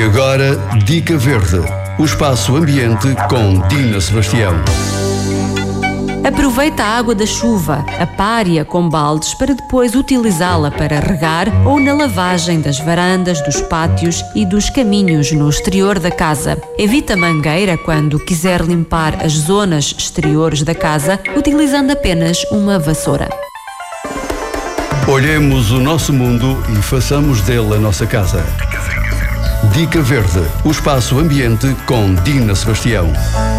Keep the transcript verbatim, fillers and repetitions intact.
agora, Dica Verde, o espaço ambiente com Dina Sebastião. Aproveita a água da chuva, apare-a com baldes para depois utilizá-la para regar ou na lavagem das varandas, dos pátios e dos caminhos no exterior da casa. Evita a mangueira quando quiser limpar as zonas exteriores da casa, utilizando apenas uma vassoura. Olhemos o nosso mundo e façamos dele a nossa casa. Dica Verde, o espaço ambiente com Dina Sebastião.